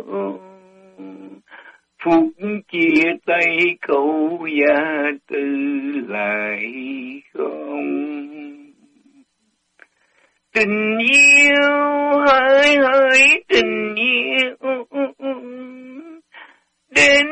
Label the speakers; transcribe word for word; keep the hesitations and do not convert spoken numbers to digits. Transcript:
Speaker 1: phút chia tay câu gia tư lại không. Tình yêu hỡi hỡi tình yêu đến